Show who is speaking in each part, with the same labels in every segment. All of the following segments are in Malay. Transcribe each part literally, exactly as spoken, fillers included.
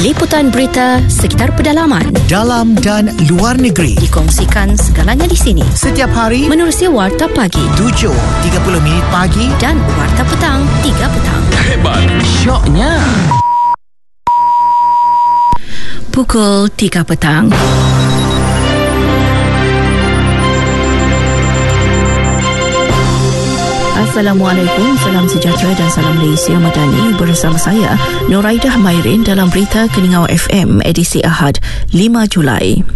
Speaker 1: Liputan berita sekitar pedalaman,
Speaker 2: dalam dan luar negeri,
Speaker 1: dikongsikan segalanya di sini.
Speaker 2: Setiap hari
Speaker 1: menerusi Warta Pagi
Speaker 2: tujuh tiga puluh minit pagi
Speaker 1: dan Warta Petang tiga petang.
Speaker 3: Hebat, syoknya.
Speaker 1: Pukul tiga petang. Assalamualaikum, salam sejahtera dan salam Malaysia Madani. Bersama saya Nuraidah Mairin dalam berita Keningau F M edisi Ahad lima Julai.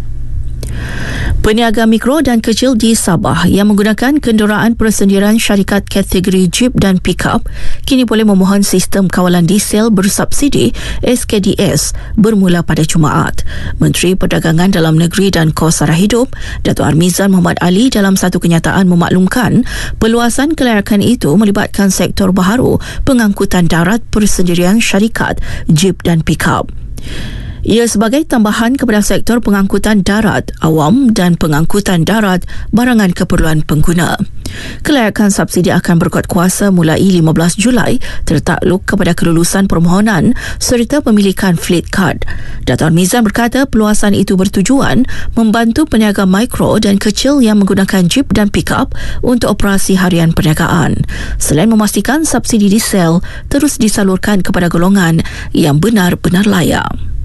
Speaker 1: Peniaga mikro dan kecil di Sabah yang menggunakan kenderaan persendirian syarikat kategori Jeep dan Pickup kini boleh memohon sistem kawalan diesel bersubsidi S K D S bermula pada Jumaat. Menteri Perdagangan Dalam Negeri dan Kos Sara Hidup, Datuk Armizan Muhammad Ali dalam satu kenyataan memaklumkan peluasan kelayakan itu melibatkan sektor baharu pengangkutan darat persendirian syarikat Jeep dan Pickup. Ia sebagai tambahan kepada sektor pengangkutan darat awam dan pengangkutan darat barangan keperluan pengguna. Kelayakan subsidi akan berkuat kuasa mulai lima belas Julai tertakluk kepada kelulusan permohonan serta pemilikan fleet card. Datuk Mizan berkata peluasan itu bertujuan membantu peniaga mikro dan kecil yang menggunakan jeep dan pickup untuk operasi harian perniagaan. Selain memastikan subsidi diesel terus disalurkan kepada golongan yang benar-benar layak.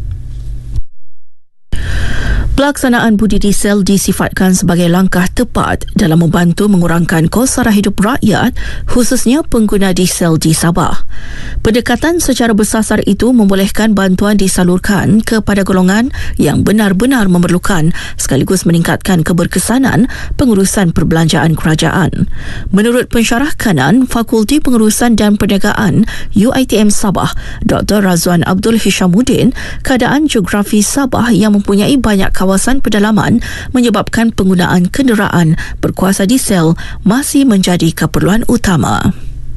Speaker 1: Pelaksanaan budi diesel disifatkan sebagai langkah tepat dalam membantu mengurangkan kos sara hidup rakyat, khususnya pengguna diesel di Sabah. Pendekatan secara bersasar itu membolehkan bantuan disalurkan kepada golongan yang benar-benar memerlukan sekaligus meningkatkan keberkesanan pengurusan perbelanjaan kerajaan. Menurut pensyarah kanan Fakulti Pengurusan dan Perniagaan U I T M Sabah, Doktor Razwan Abdul Hishamuddin, keadaan geografi Sabah yang mempunyai banyak kawasan pedalaman menyebabkan penggunaan kenderaan berkuasa diesel masih menjadi keperluan utama.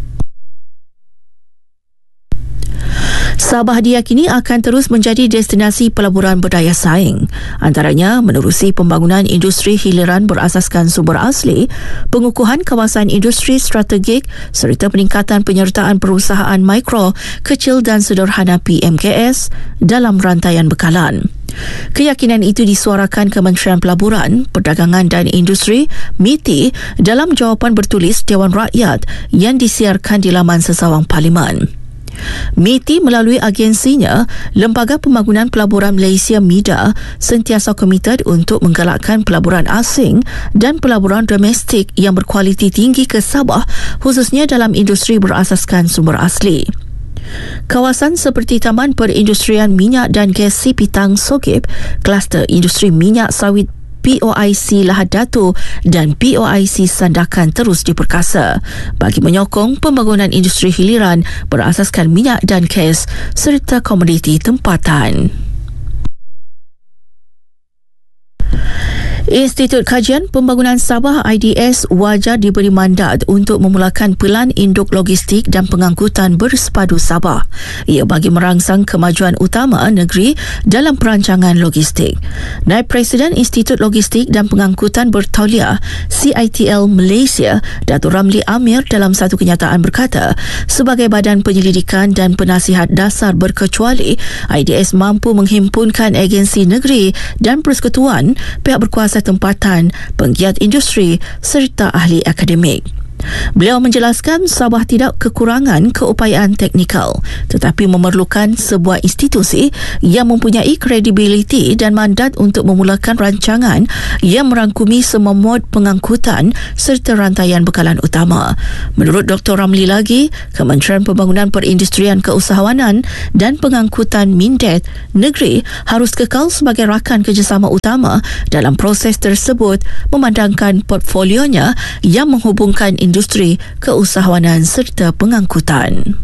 Speaker 1: Sabah diyakini akan terus menjadi destinasi pelaburan berdaya saing, antaranya menerusi pembangunan industri hiliran berasaskan sumber asli, pengukuhan kawasan industri strategik serta peningkatan penyertaan perusahaan mikro, kecil dan sederhana P M K S dalam rantaian bekalan. Keyakinan itu disuarakan Kementerian Pelaburan, Perdagangan dan Industri M I T I dalam jawapan bertulis Dewan Rakyat yang disiarkan di laman sesawang Parlimen. M I T I melalui agensinya, Lembaga Pembangunan Pelaburan Malaysia MIDA, sentiasa komited untuk menggalakkan pelaburan asing dan pelaburan domestik yang berkualiti tinggi ke Sabah, khususnya dalam industri berasaskan sumber asli. Kawasan seperti Taman Perindustrian Minyak dan Gas Sipitang Sogip, kluster industri minyak sawit P O I C Lahad Datu dan P O I C Sandakan terus diperkasa bagi menyokong pembangunan industri hiliran berasaskan minyak dan gas serta komoditi tempatan. Institut Kajian Pembangunan Sabah I D S wajar diberi mandat untuk memulakan Pelan Induk Logistik dan Pengangkutan Bersepadu Sabah. Ia bagi merangsang kemajuan utama negeri dalam perancangan logistik. Naib Presiden Institut Logistik dan Pengangkutan Bertauliah C I T L Malaysia, Datuk Ramli Amir dalam satu kenyataan berkata, sebagai badan penyelidikan dan penasihat dasar berkecuali, I D S mampu menghimpunkan agensi negeri dan persekutuan, pihak berkuasa tempatan, penggiat industri serta ahli akademik. Beliau menjelaskan Sabah tidak kekurangan keupayaan teknikal tetapi memerlukan sebuah institusi yang mempunyai kredibiliti dan mandat untuk memulakan rancangan yang merangkumi semua mod pengangkutan serta rantaian bekalan utama. Menurut Doktor Ramli lagi, Kementerian Pembangunan Perindustrian Keusahawanan dan Pengangkutan Mindet negeri harus kekal sebagai rakan kerjasama utama dalam proses tersebut memandangkan portfolionya yang menghubungkan industri, keusahawanan serta pengangkutan.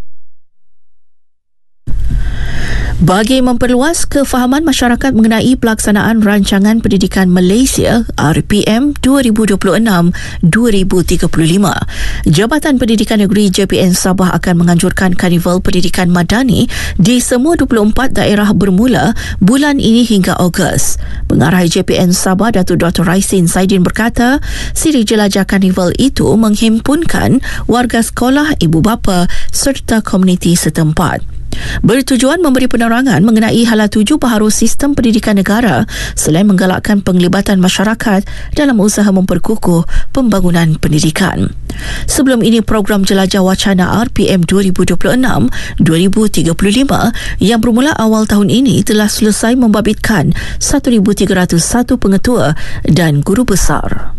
Speaker 1: Bagi memperluas kefahaman masyarakat mengenai pelaksanaan Rancangan Pendidikan Malaysia R P M dua ribu dua puluh enam dua ribu tiga puluh lima, Jabatan Pendidikan Negeri J P N Sabah akan menganjurkan Karnival Pendidikan Madani di semua dua puluh empat daerah bermula bulan ini hingga Ogos. Pengarah J P N Sabah Datuk Doktor Raisin Saidin berkata, siri jelajah Karnival itu menghimpunkan warga sekolah, ibu bapa serta komuniti setempat. bertujuan memberi penerangan mengenai hala tuju baharu sistem pendidikan negara selain menggalakkan penglibatan masyarakat dalam usaha memperkukuh pembangunan pendidikan. Sebelum ini, program Jelajah Wacana R P M dua ribu dua puluh enam dua ribu tiga puluh lima yang bermula awal tahun ini telah selesai membabitkan seribu tiga ratus satu pengetua dan guru besar.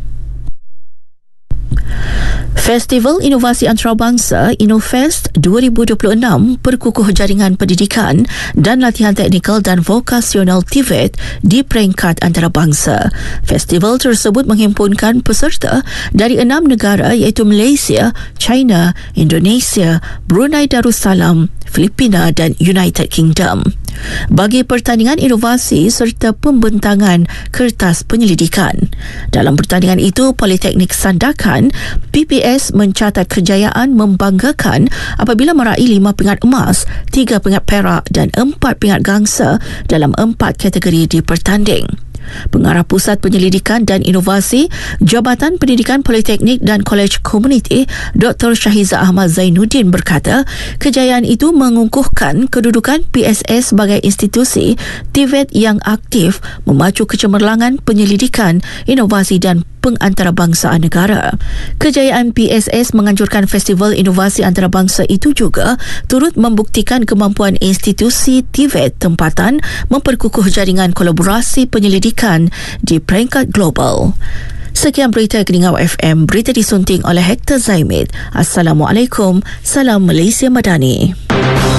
Speaker 1: Festival Inovasi Antarabangsa InnoFest dua ribu dua puluh enam perkukuh jaringan pendidikan dan latihan teknikal dan vokasional T V E T di peringkat antarabangsa. Festival tersebut menghimpunkan peserta dari enam negara iaitu Malaysia, China, Indonesia, Brunei Darussalam, Filipina dan United Kingdom. Bagi pertandingan inovasi serta pembentangan kertas penyelidikan. Dalam pertandingan itu, Politeknik Sandakan P P S mencatat kejayaan membanggakan apabila meraih lima pingat emas, tiga pingat perak dan empat pingat gangsa dalam empat kategori dipertanding. Pengarah Pusat Penyelidikan dan Inovasi Jabatan Pendidikan Politeknik dan Kolej Komuniti Doktor Syahiza Ahmad Zainuddin berkata, kejayaan itu mengukuhkan kedudukan P S S sebagai institusi T V E T yang aktif memacu kecemerlangan penyelidikan, inovasi dan pengantarabangsa negara. Kejayaan P S S menganjurkan Festival Inovasi Antarabangsa itu juga turut membuktikan kemampuan institusi T V E T tempatan memperkukuh jaringan kolaborasi penyelidikan di peringkat global. Sekian berita Keningau F M, berita disunting oleh Hector Zaimid. Assalamualaikum, salam Malaysia Madani.